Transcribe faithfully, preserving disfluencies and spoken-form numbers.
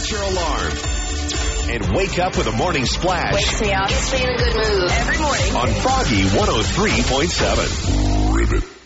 Set your alarm and wake up with a morning splash. Wakes me up. Gets me in a good mood. Every morning. On Froggy one oh three point seven. Ribbit.